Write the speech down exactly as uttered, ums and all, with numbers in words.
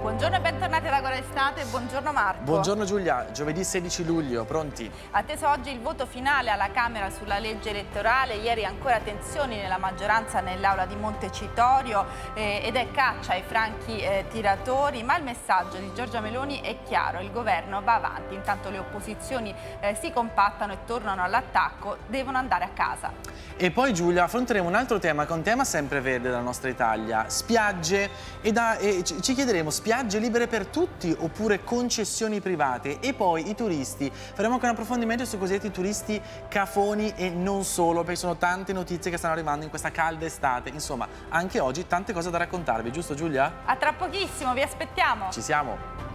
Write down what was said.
Buongiorno e bentornati ad Agora Estate, buongiorno Marco. Buongiorno Giulia, giovedì sedici luglio, pronti? Atteso oggi il voto finale alla Camera sulla legge elettorale, ieri ancora tensioni nella maggioranza nell'aula di Montecitorio eh, ed è caccia ai franchi eh, tiratori, ma il messaggio di Giorgia Meloni è chiaro, il governo va avanti, intanto le opposizioni eh, si compattano e tornano all'attacco, devono andare a casa. E poi Giulia affronteremo un altro tema che è un tema sempre verde della nostra Italia, spiagge, e, da, e ci chiederemo spiagge libere per tutti oppure concessioni private, e poi i turisti, faremo anche un approfondimento sui cosiddetti turisti cafoni e non solo, perché sono tante notizie che stanno arrivando in questa calda estate, insomma anche oggi tante cose da raccontarvi, giusto Giulia? A tra pochissimo, vi aspettiamo! Ci siamo!